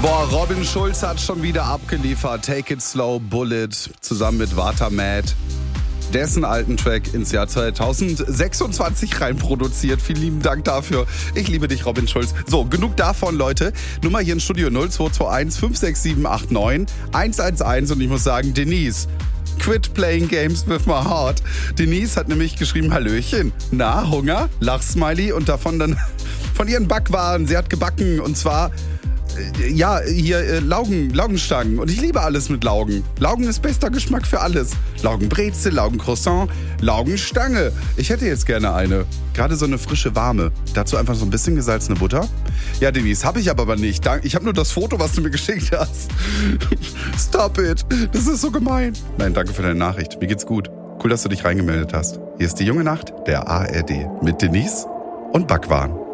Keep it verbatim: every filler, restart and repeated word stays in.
Boah, Robin Schulz hat schon wieder abgeliefert. Take It Slow, Bullet, zusammen mit Watermad. Dessen alten Track ins Jahr zweitausendsechsundzwanzig reinproduziert. Vielen lieben Dank dafür. Ich liebe dich, Robin Schulz. So, genug davon, Leute. Nummer hier im Studio null zwei zwei eins fünf sechs sieben acht neun eins eins eins. Und ich muss sagen, Denise, quit playing games with my heart. Denise hat nämlich geschrieben, Hallöchen. Na, Hunger? Lachsmiley und davon dann von ihren Backwaren. Sie hat gebacken und zwar... Ja, hier äh, Laugen, Laugenstangen. Und ich liebe alles mit Laugen. Laugen ist bester Geschmack für alles. Laugenbrezel, Laugencroissant, Laugenstange. Ich hätte jetzt gerne eine. Gerade so eine frische, warme. Dazu einfach so ein bisschen gesalzene Butter. Ja, Denise, habe ich aber nicht. Ich habe nur das Foto, was du mir geschickt hast. Stop it. Das ist so gemein. Nein, danke für deine Nachricht. Mir geht's gut. Cool, dass du dich reingemeldet hast. Hier ist die junge Nacht der A R D mit Denise und Backwaren.